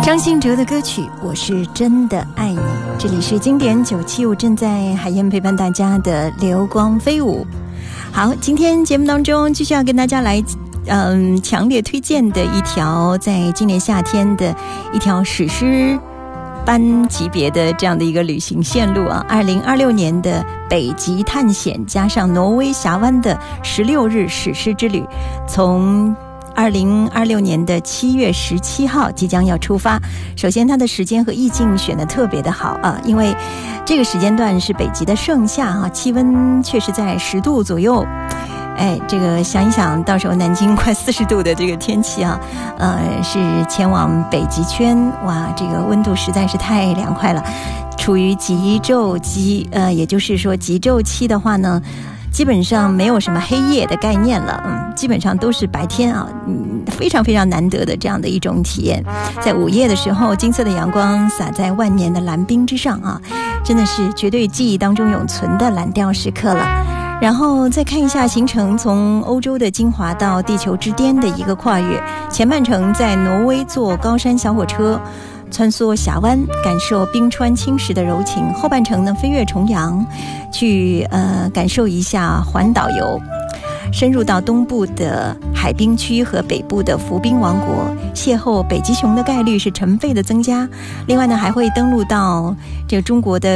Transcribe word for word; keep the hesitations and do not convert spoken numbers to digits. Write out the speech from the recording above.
张信哲的歌曲《我是真的爱你》，这里是经典九七五，正在海燕陪伴大家的流光飞舞。好，今天节目当中继续要跟大家来嗯强烈推荐的一条在今年夏天的一条史诗班级别的这样的一个旅行线路啊，二零二六年的北极探险加上挪威峡湾的十六日史诗之旅，从二零二六年的七月十七号即将要出发。首先它的时间和意境选得特别的好啊，因为这个时间段是北极的盛夏啊，气温确实在十度左右。哎，这个想一想，到时候南京快四十度的这个天气啊，呃，是前往北极圈，哇，这个温度实在是太凉快了。处于极昼极，呃，也就是说极昼期的话呢，基本上没有什么黑夜的概念了，嗯，基本上都是白天啊，嗯，非常非常难得的这样的一种体验。在午夜的时候，金色的阳光洒在万年的蓝冰之上啊，真的是绝对记忆当中永存的蓝调时刻了。然后再看一下行程，从欧洲的精华到地球之巅的一个跨越。前半程在挪威坐高山小火车穿梭峡湾，感受冰川侵蚀的柔情。后半程呢，飞越重洋，去呃感受一下环岛游，深入到东部的海冰区和北部的浮冰王国，邂逅北极熊的概率是成倍的增加。另外呢，还会登陆到这个中国的